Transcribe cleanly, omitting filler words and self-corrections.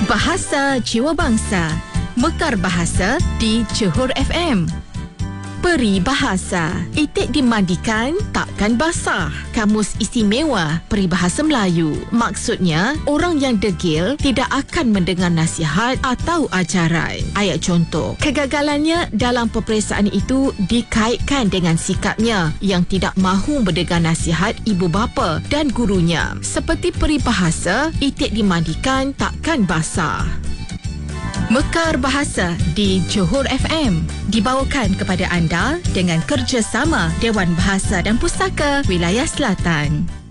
Bahasa Jiwa Bangsa. Mekar Bahasa di Johor FM. Peribahasa. Itik dimandikan, takkan basah. Kamus Istimewa Peribahasa Melayu. Maksudnya, orang yang degil tidak akan mendengar nasihat atau ajaran. Ayat contoh. Kegagalannya dalam peperiksaan itu dikaitkan dengan sikapnya yang tidak mahu mendengar nasihat ibu bapa dan gurunya. Seperti peribahasa, itik dimandikan, takkan basah. Mekar Bahasa di Johor FM dibawakan kepada anda dengan kerjasama Dewan Bahasa dan Pustaka Wilayah Selatan.